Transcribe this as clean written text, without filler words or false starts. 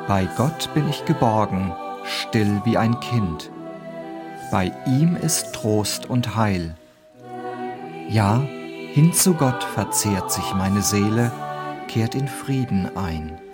Bei Gott bin ich geborgen, still wie ein Kind. Bei ihm ist Trost und Heil. Ja, hin zu Gott verzehrt sich meine Seele, kehrt in Frieden ein.